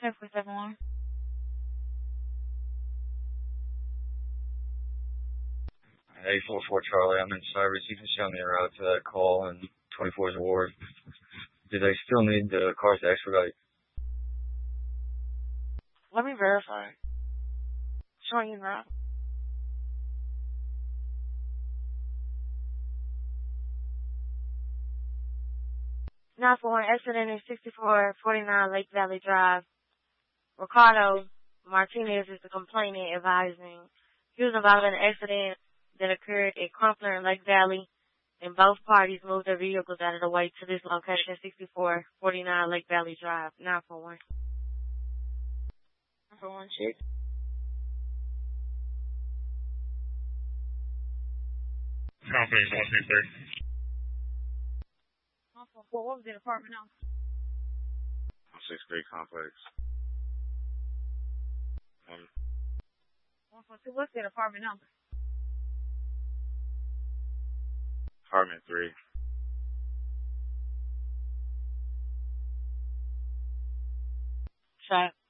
10.71. 844 Charlie, I'm in Cyrus. You can show me a route to that call and 24's ward. Do they still need the cars to expedite? Let me verify. Showing you now. Now for an accident in 6449 Lake Valley Drive. Ricardo Martinez is the complainant advising. He was involved in an accident that occurred at Crumpler and Lake Valley, and both parties moved their vehicles out of the way to this location, 6449 Lake Valley Drive. 941. 941, check. Company 123. What was the apartment number? 6th Street Complex. 142, what's the apartment number? Apartment 3. Check.